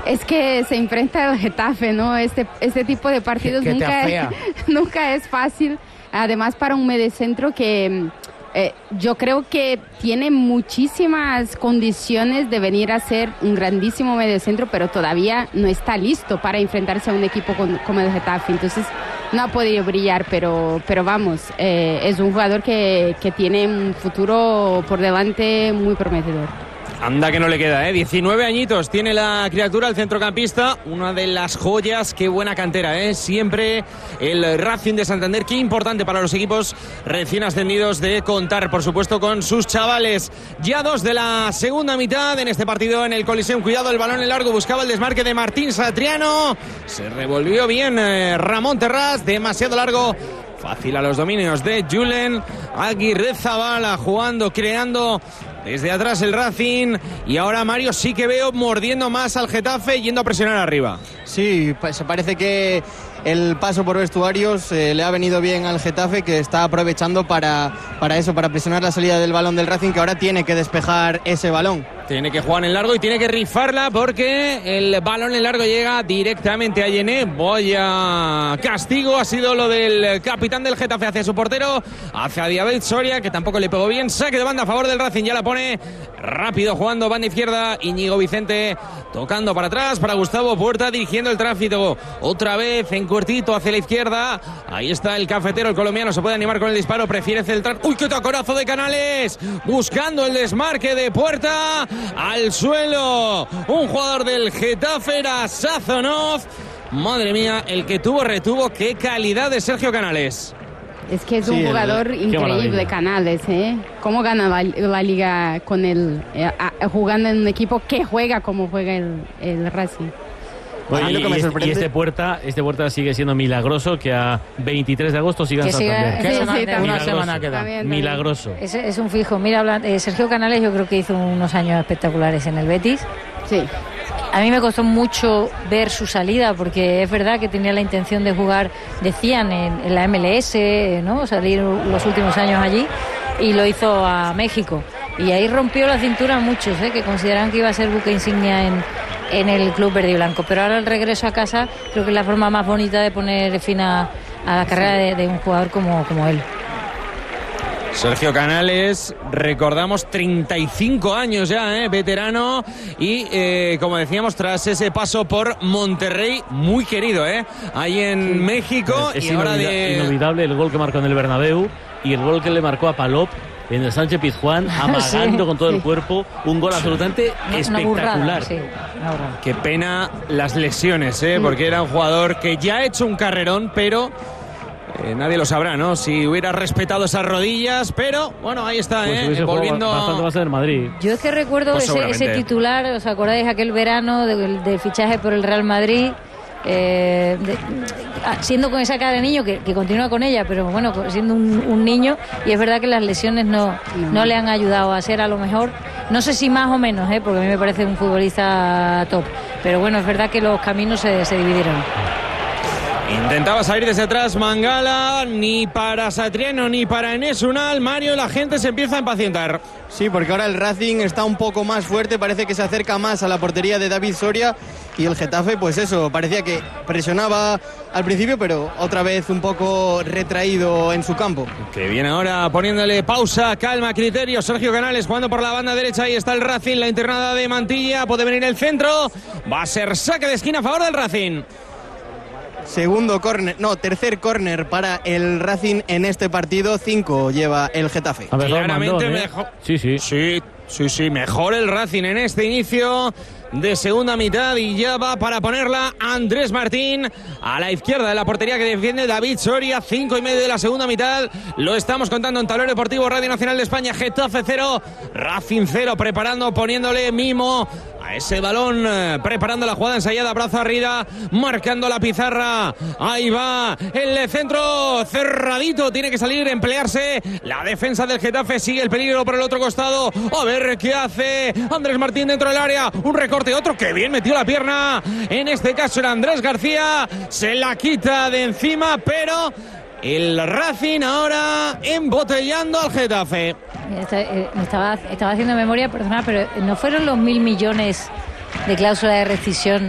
Es que se enfrenta al Getafe, ¿no? Este tipo de partidos nunca es fácil. Además, para un mediocentro que yo creo que tiene muchísimas condiciones de venir a ser un grandísimo mediocentro, pero todavía no está listo para enfrentarse a un equipo como el Getafe. Entonces, no ha podido brillar, pero vamos, es un jugador que tiene un futuro por delante muy prometedor. Anda que no le queda, 19 añitos tiene la criatura, el centrocampista, una de las joyas, qué buena cantera, siempre el Racing de Santander, qué importante para los equipos recién ascendidos de contar, por supuesto, con sus chavales. Ya 2 de la segunda mitad en este partido en el Coliseum. Cuidado, el balón en largo, buscaba el desmarque de Martín Satriano, se revolvió bien Ramón Terrás, demasiado largo. Fácil a los dominios de Julen Aguirrezabala, jugando, creando desde atrás el Racing. Y ahora Mario sí que veo mordiendo más al Getafe, yendo a presionar arriba. Sí, se parece que el paso por vestuarios le ha venido bien al Getafe, que está aprovechando para presionar la salida del balón del Racing, que ahora tiene que despejar ese balón. Tiene que jugar en largo y tiene que rifarla porque el balón en largo llega directamente a Yené. Vaya castigo ha sido lo del capitán del Getafe hacia su portero, hacia David Soria, que tampoco le pegó bien. Saque de banda a favor del Racing, ya la pone rápido jugando banda izquierda. Íñigo Vicente tocando para atrás para Gustavo Puerta, dirigiendo el tráfico otra vez en cortito hacia la izquierda. Ahí está el cafetero, el colombiano, se puede animar con el disparo, prefiere centrar. ¡Uy, qué taconazo de Canales! Buscando el desmarque de Puerta. Al suelo un jugador del Getafe, era Sazonov. Madre mía, el que retuvo. Qué calidad de Sergio Canales. Es que es un jugador increíble, Canales, ¿Cómo gana la liga con él? Jugando en un equipo que juega como juega el Racing. Bueno, y este Puerta sigue siendo milagroso que a 23 de agosto siga en Santander. Una semana queda. Milagroso. Es un fijo. Mira, Sergio Canales yo creo que hizo unos años espectaculares en el Betis. Sí. A mí me costó mucho ver su salida, porque es verdad que tenía la intención de jugar, decían, en la MLS, ¿no? Salir los últimos años allí, y lo hizo a México. Y ahí rompió la cintura a muchos, que consideraban que iba a ser buque insignia en el club verde y blanco. Pero ahora el regreso a casa creo que es la forma más bonita de poner fin a la carrera de un jugador como él. Sergio Canales, recordamos, 35 años ya, veterano, y como decíamos, tras ese paso por Monterrey, muy querido, ahí en México. Es y ahora inolvidable el gol que marcó en el Bernabéu y el gol que le marcó a Palop en el Sánchez Pizjuán, amagando con todo el cuerpo, un gol absolutamente espectacular. Una burrada. Qué pena las lesiones, porque era un jugador que ya ha hecho un carrerón, pero nadie lo sabrá, ¿no? Si hubiera respetado esas rodillas, pero bueno, ahí está, volviendo bastante más en Madrid. Yo es que recuerdo ese titular, ¿os acordáis aquel verano del fichaje por el Real Madrid? Siendo con esa cara de niño que continúa con ella, pero bueno, siendo un niño, y es verdad que las lesiones no le han ayudado a ser, a lo mejor, no sé si más o menos, porque a mí me parece un futbolista top, pero bueno, es verdad que los caminos se dividieron. Intentaba salir desde atrás Mangala, ni para Satriano ni para Enes Unal. Mario, la gente se empieza a impacientar. Sí, porque ahora el Racing está un poco más fuerte, parece que se acerca más a la portería de David Soria, y el Getafe, pues eso, parecía que presionaba al principio, pero otra vez un poco retraído en su campo. Que viene ahora poniéndole pausa, calma, criterio. Sergio Canales jugando por la banda derecha, ahí está el Racing, la internada de Mantilla, puede venir el centro, va a ser saque de esquina a favor del Racing. Tercer córner para el Racing en este partido. 5 lleva el Getafe. Claramente mejor. Sí, mejor el Racing en este inicio de segunda mitad, y ya va para ponerla Andrés Martín a la izquierda de la portería que defiende David Soria. 5:30 de la segunda mitad, lo estamos contando en Tablero Deportivo Radio Nacional de España. Getafe 0, Racing 0, preparando, poniéndole mimo a ese balón, preparando la jugada ensayada, brazo arriba, marcando la pizarra. Ahí va el centro cerradito, tiene que salir, emplearse la defensa del Getafe, sigue el peligro por el otro costado. A ver qué hace Andrés Martín dentro del área, un recorte, otro que bien metió la pierna, en este caso era Andrés García, se la quita de encima, pero el Racing ahora embotellando al Getafe. Estaba haciendo memoria, perdona, pero ¿no fueron los 1.000 millones de cláusula de rescisión